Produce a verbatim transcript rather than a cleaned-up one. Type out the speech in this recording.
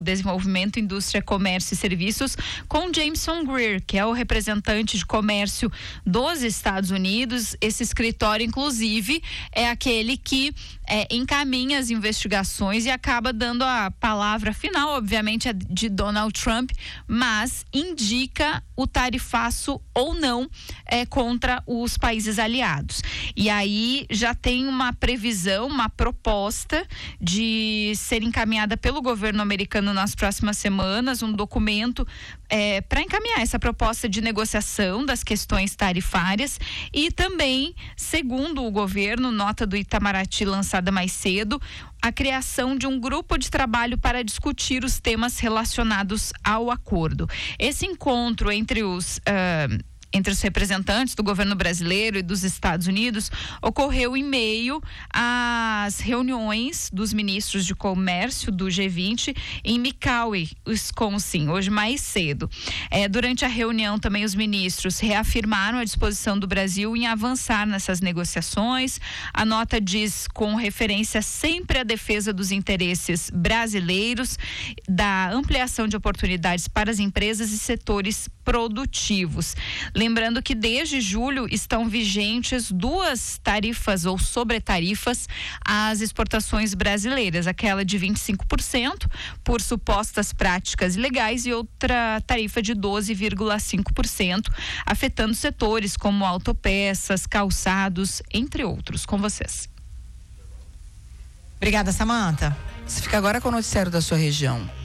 Desenvolvimento, Indústria, Comércio e Serviços, com Jameson Greer, que é o representante de comércio dos Estados Unidos. Esse escritório, inclusive, é aquele que é, encaminha as investigações e acaba dando a palavra final, obviamente, é de Donald Trump, mas indica o tarifaço ou não é, contra os países aliados. E aí já tem uma previsão, uma proposta de ser encaminhada pelo governo americano nas próximas semanas, um documento é, para encaminhar essa proposta de negociação das questões tarifárias e também, segundo o governo, nota do Itamaraty lançada mais cedo, a criação de um grupo de trabalho para discutir os temas relacionados ao acordo. Esse encontro entre os uh, entre os representantes do governo brasileiro e dos Estados Unidos ocorreu em meio às reuniões dos ministros de comércio do G vinte em Milwaukee, Wisconsin, hoje mais cedo. É, durante a reunião também os ministros reafirmaram a disposição do Brasil em avançar nessas negociações. A nota diz, com referência sempre à defesa dos interesses brasileiros, da ampliação de oportunidades para as empresas e setores produtivos. Lembrando que desde julho estão vigentes duas tarifas ou sobretarifas às exportações brasileiras, aquela de vinte e cinco por cento por supostas práticas ilegais e outra tarifa de doze vírgula cinco por cento, afetando setores como autopeças, calçados, entre outros. Com vocês. Obrigada, Samanta. Você fica agora com o noticiário da sua região.